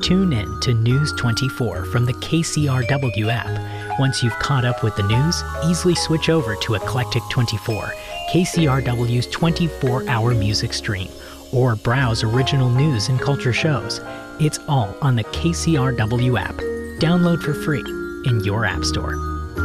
Tune in to News 24 from the KCRW app. Once you've caught up with the news, easily switch over to Eclectic 24, KCRW's 24-hour music stream, or browse original news and culture shows. It's all on the KCRW app. Download for free in your app store.